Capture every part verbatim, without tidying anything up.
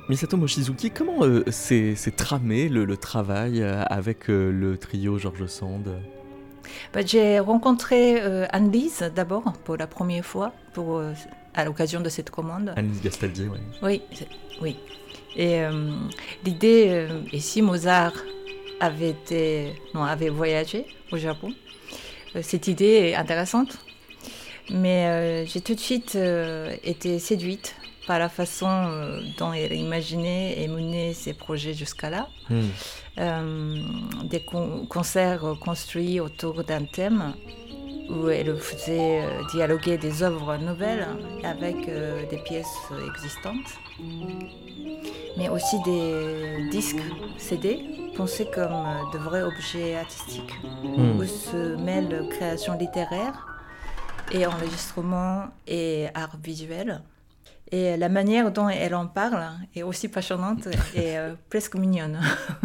Misato Mochizuki, comment euh, c'est, c'est tramé le, le travail euh, avec euh, le trio George Sand? Bah, j'ai rencontré euh, Anne-Lise d'abord pour la première fois pour, euh, à l'occasion de cette commande. Annelise Gastaldi, oui. Oui, c'est- oui. Et euh, l'idée, euh, ici, Mozart avait, été, non, avait voyagé au Japon. Euh, cette idée est intéressante, mais euh, j'ai tout de suite euh, été séduite par la façon euh, dont elle imaginait et menait ses projets jusqu'à là. Hmm. Euh, des con- concerts construits autour d'un thème où elle faisait euh, dialoguer des œuvres nouvelles avec euh, des pièces existantes, mais aussi des disques C D pensés comme euh, de vrais objets artistiques, Hmm. où se mêlent création littéraire et enregistrement et art visuel. Et la manière dont elle en parle est aussi passionnante et euh, presque mignonne.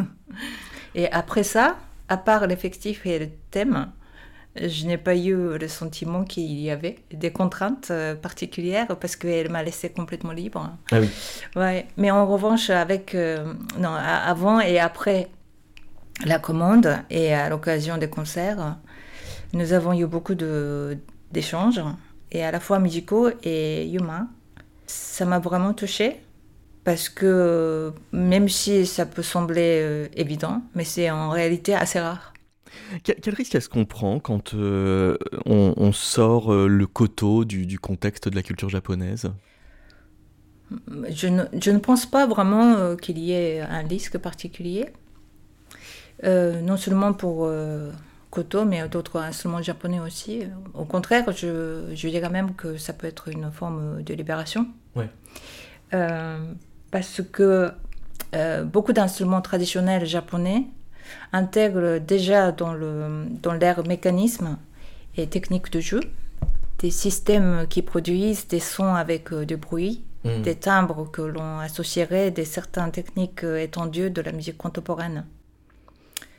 Et après ça, à part l'effectif et le thème, je n'ai pas eu le sentiment qu'il y avait des contraintes euh, particulières parce qu'elle m'a laissé complètement libre. Ah oui. Ouais. Mais en revanche, avec euh, non, à- avant et après la commande et à l'occasion des concerts, nous avons eu beaucoup de, d'échanges, et à la fois musicaux et humains. Ça m'a vraiment touchée parce que même si ça peut sembler euh, évident, mais c'est en réalité assez rare. Quel, quel risque est-ce qu'on prend quand euh, on, on sort euh, le koto du, du contexte de la culture japonaise? Je ne, je ne pense pas vraiment euh, qu'il y ait un risque particulier, euh, non seulement pour euh, koto, mais d'autres instruments japonais aussi. Au contraire, je, je dirais même que ça peut être une forme de libération. Ouais. Euh, parce que euh, beaucoup d'instruments traditionnels japonais intègrent déjà dans, le, dans leur mécanisme et technique de jeu des systèmes qui produisent des sons avec euh, du bruit, Hmm. des timbres que l'on associerait à certaines techniques euh, étendues de la musique contemporaine.